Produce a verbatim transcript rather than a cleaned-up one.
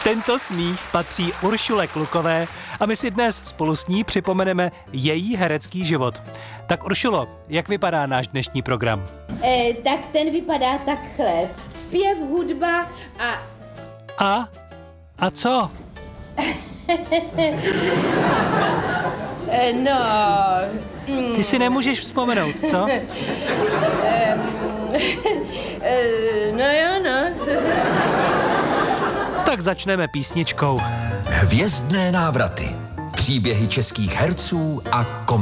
Tento smích patří Uršule Klukové a my si dnes spolu s ní připomeneme její herecký život. Tak Uršulo, jak vypadá náš dnešní program? E, tak ten vypadá takhle. Zpěv, hudba a... A? A co? e, no... Ty si nemůžeš vzpomenout, co? e, e, no jo, no. Tak začneme písničkou. Hvězdné návraty. Příběhy českých herců a komiků.